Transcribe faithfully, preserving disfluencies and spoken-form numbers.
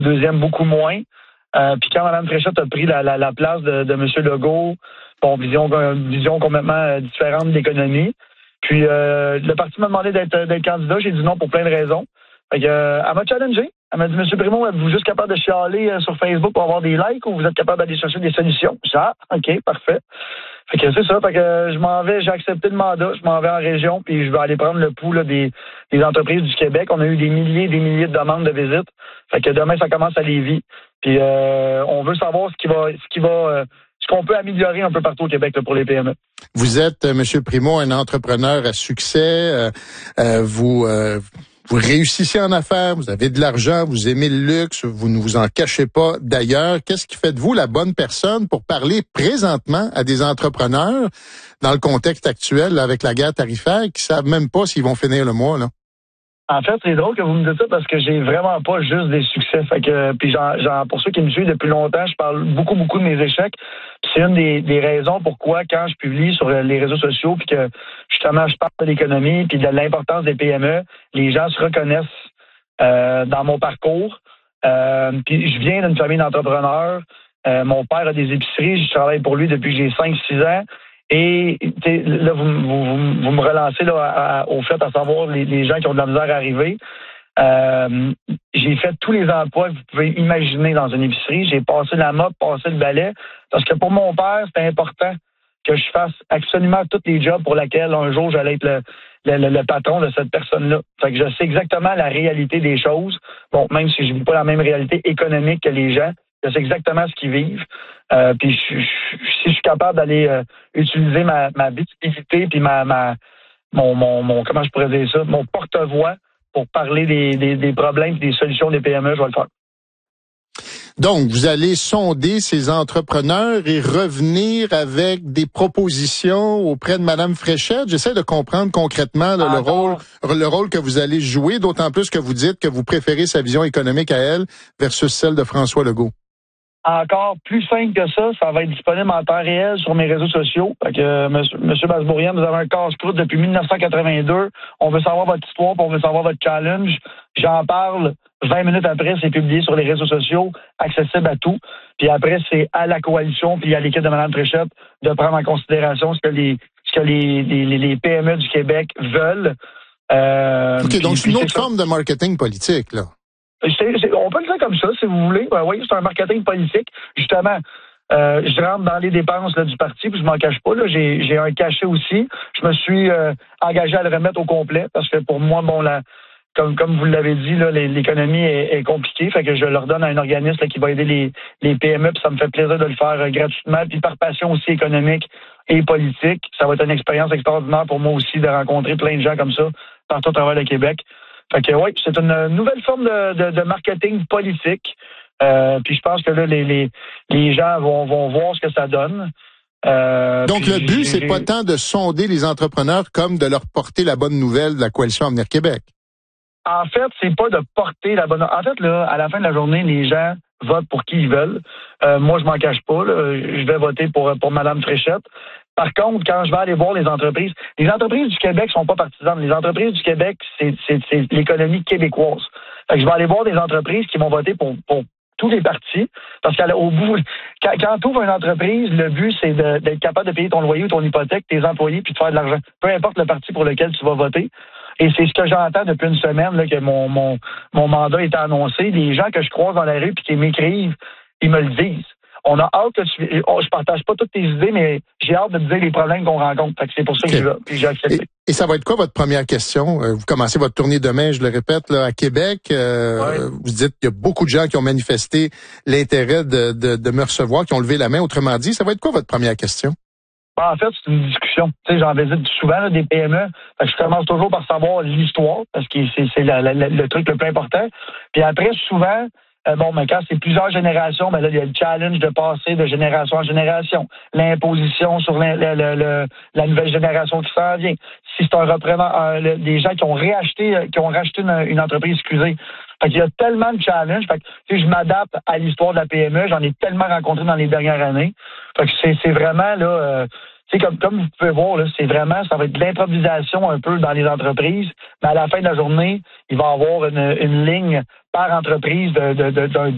deuxième beaucoup moins. Euh, puis quand Mme Fréchette a pris la, la, la place de, de M. Legault, bon, vision, vision complètement différente de l'économie. Puis euh, le parti m'a demandé d'être, d'être candidat. J'ai dit non pour plein de raisons. Fait que, euh, elle m'a challengé. Elle m'a dit, M. Primo, êtes-vous juste capable de chialer euh, sur Facebook pour avoir des likes ou vous êtes capable d'aller chercher des solutions? J'ai dit, ah, OK, parfait. Fait que c'est ça. Fait que euh, je m'en vais, j'ai accepté le mandat, je m'en vais en région, puis je vais aller prendre le pouls là, des, des entreprises du Québec. On a eu des milliers et des milliers de demandes de visite. Fait que demain, ça commence à Lévis. Puis euh, on veut savoir ce qui va ce qui va euh, ce qu'on peut améliorer un peu partout au Québec là, pour les P M E. Vous êtes, euh, M. Primo, un entrepreneur à succès. Euh, euh, vous euh, vous réussissez en affaires, vous avez de l'argent, vous aimez le luxe, vous ne vous en cachez pas d'ailleurs. Qu'est-ce qui fait de vous la bonne personne pour parler présentement à des entrepreneurs dans le contexte actuel là, avec la guerre tarifaire qui savent même pas s'ils vont finir le mois là? En fait, c'est drôle que vous me dites ça parce que j'ai vraiment pas juste des succès. Fait que, puis j'en, j'en, pour ceux qui me suivent depuis longtemps, je parle beaucoup, beaucoup de mes échecs. Puis c'est une des, des raisons pourquoi, quand je publie sur les réseaux sociaux, puis que justement je parle de l'économie, puis de l'importance des P M E, les gens se reconnaissent euh, dans mon parcours. Euh, puis je viens d'une famille d'entrepreneurs. Euh, mon père a des épiceries, je travaille pour lui depuis que j'ai cinq six ans. Et là, vous, vous, vous me relancez là, à, à, au fait à savoir les, les gens qui ont de la misère à arriver. Euh, j'ai fait tous les emplois que vous pouvez imaginer dans une épicerie. J'ai passé la mop, passé le balai. Parce que pour mon père, c'était important que je fasse absolument tous les jobs pour lesquels un jour j'allais être le, le, le patron de cette personne-là. Fait que je sais exactement la réalité des choses. Bon, même si je ne vis pas la même réalité économique que les gens, je sais exactement ce qu'ils vivent. Euh, puis je, je, si je suis capable d'aller euh, utiliser ma, ma visibilité puis ma, ma mon, mon, mon comment je pourrais dire ça, mon porte-voix pour parler des, des, des problèmes et des solutions des P M E, je vais le faire. Donc, vous allez sonder ces entrepreneurs et revenir avec des propositions auprès de Mme Fréchette. J'essaie de comprendre concrètement là, ah, le rôle le rôle que vous allez jouer, d'autant plus que vous dites que vous préférez sa vision économique à elle versus celle de François Legault. Encore plus simple que ça, ça va être disponible en temps réel sur mes réseaux sociaux. Fait que, euh, monsieur, monsieur Basbourian, vous avez un casse-croûte depuis dix-neuf cent quatre-vingt-deux. On veut savoir votre histoire, on veut savoir votre challenge. J'en parle vingt minutes après, c'est publié sur les réseaux sociaux, accessible à tout. Puis après, c'est à la coalition puis à l'équipe de Mme Fréchette de prendre en considération ce que les ce que les, les, les P M E du Québec veulent. Euh, OK, donc puis, c'est une puis autre c'est forme de marketing politique, là. C'est, c'est, on peut le dire comme ça, si vous voulez. Ben oui, c'est un marketing politique. Justement, euh, je rentre dans les dépenses là, du parti, puis je m'en cache pas. Là, j'ai, j'ai un cachet aussi. Je me suis euh, engagé à le remettre au complet parce que pour moi, bon, la, comme comme vous l'avez dit, là, l'économie est, est compliquée. Fait que je le redonne à un organisme là, qui va aider les, les P M E, puis ça me fait plaisir de le faire euh, gratuitement, puis par passion aussi économique et politique. Ça va être une expérience extraordinaire pour moi aussi de rencontrer plein de gens comme ça partout à travers le Québec. Fait que oui, c'est une nouvelle forme de, de, de marketing politique. Euh, puis je pense que là, les, les, les gens vont, vont voir ce que ça donne. Euh, Donc le but, c'est pas tant de sonder les entrepreneurs comme de leur porter la bonne nouvelle de la Coalition Avenir Québec. En fait, c'est pas de porter la bonne... En fait, là, à la fin de la journée, les gens votent pour qui ils veulent. Euh, moi, je m'en cache pas. Là. Je vais voter pour, pour Mme Fréchette. Par contre, quand je vais aller voir les entreprises, les entreprises du Québec sont pas partisanes. Les entreprises du Québec, c'est, c'est, c'est l'économie québécoise. Fait que je vais aller voir des entreprises qui vont voter pour, pour tous les partis. Parce qu'au bout, quand, quand tu ouvres une entreprise, le but, c'est de, d'être capable de payer ton loyer ou ton hypothèque, tes employés, puis de faire de l'argent. Peu importe le parti pour lequel tu vas voter. Et c'est ce que j'entends depuis une semaine, là, que mon, mon, mon mandat est annoncé. Les gens que je croise dans la rue puis qui m'écrivent, ils me le disent. On a hâte que tu... Je partage pas toutes tes idées, mais j'ai hâte de te dire les problèmes qu'on rencontre. Fait que c'est pour ça que okay. j'ai, j'ai accepté. Et, et ça va être quoi votre première question? Vous commencez votre tournée demain, je le répète, là, à Québec. Euh, ouais. Vous dites qu'il y a beaucoup de gens qui ont manifesté l'intérêt de, de, de me recevoir, qui ont levé la main. Autrement dit, ça va être quoi votre première question? En fait, c'est une discussion. Tu sais, j'en visite souvent là, des P M E. Fait que je commence toujours par savoir l'histoire, parce que c'est, c'est la, la, le truc le plus important. Puis après, souvent, euh, bon, mais quand c'est plusieurs générations, ben là, il y a le challenge de passer de génération en génération. L'imposition sur la, la, la, la, la nouvelle génération qui s'en vient. Si c'est un repreneur, euh, le, des gens qui ont réacheté, euh, qui ont racheté une, une entreprise, excusez. Fait qu'il y a tellement de challenges. Fait que, tu sais, je m'adapte à l'histoire de la P M E. J'en ai tellement rencontré dans les dernières années. Fait que c'est, c'est vraiment, là, euh, tu sais, comme, comme vous pouvez voir, là, c'est vraiment, ça va être de l'improvisation un peu dans les entreprises. Mais à la fin de la journée, il va y avoir une, une ligne par entreprise de, de, de, d'un